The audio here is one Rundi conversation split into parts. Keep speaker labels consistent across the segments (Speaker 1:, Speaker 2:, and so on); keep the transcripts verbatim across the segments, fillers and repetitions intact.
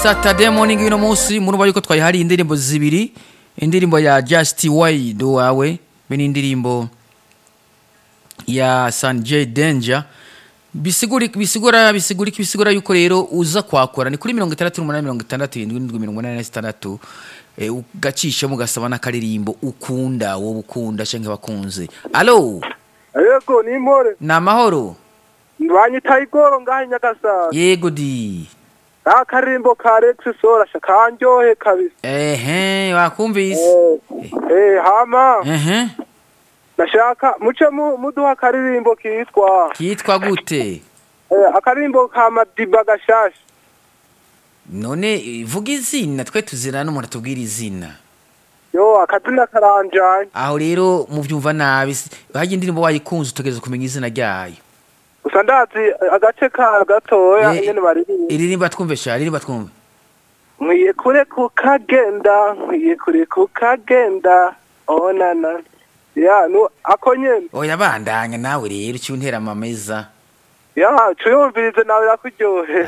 Speaker 1: Saturday morning uno munsi muruba yuko twayihari indirimbo zibiri, indirimbo ya Just Wide wawe be n'indirimbo ya Sanjay Danger. Bisiguri bisigura bisigura bisigura yuko rero uza kwakora ni kuri mirongo itandatu n'umunani mirongo itandatu irindwi n'indwi mirongo inani na zitandatu, eh, ugacisha mugasaba n'akaririmbo ukunda wowe ukunda canke bakunze. Allo,
Speaker 2: yego ni more
Speaker 1: na mahoro
Speaker 2: ndwanyita igoro ngahe Nyagasasa.
Speaker 1: Yego di
Speaker 2: akarimbo ka Alex Sora shakanjohe kabisa.
Speaker 1: ehe wakumvise
Speaker 2: eh, eh hama
Speaker 1: ehe
Speaker 2: nashaka muce mu muduha akaririmbo kitwa
Speaker 1: kitwa gute?
Speaker 2: eh akarimbo ka Madiba gashasha.
Speaker 1: None vuga izina twe tuzira n'umuntu atubwira izina.
Speaker 2: Yo akazina karanjanye.
Speaker 1: Aho rero mu byumva nabi haje indirimbo wayikunze utegeza kumenya izina ryayo.
Speaker 2: Gusa ndazi agace ka gatoya nyene baririmba.
Speaker 1: Iririmba twumve sha iririmba twumve.
Speaker 2: Mwiye kure kukagenda mwiye kure kukagenda onana ya no akonyene.
Speaker 1: Oya bandanya nawe rero cyuntera amameza.
Speaker 2: Ya cyumvirize nawe rakuryohe.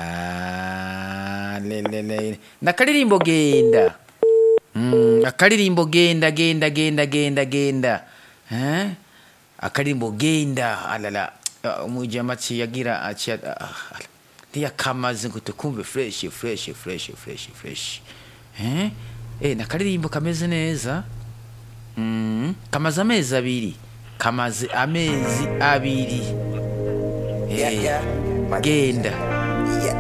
Speaker 1: Ah le le le nakaririmbo genda. Mm akaririmbo genda genda genda genda genda. Eh? Akaririmbo genda alala umujama ci yagira aci ndiya kamaze gutukumve fresh fresh fresh fresh fresh. Eh? Eh nakaririmbo kameze neza. Mm kamaze amezi abiri. Kamaze amezi abiri. Eh genda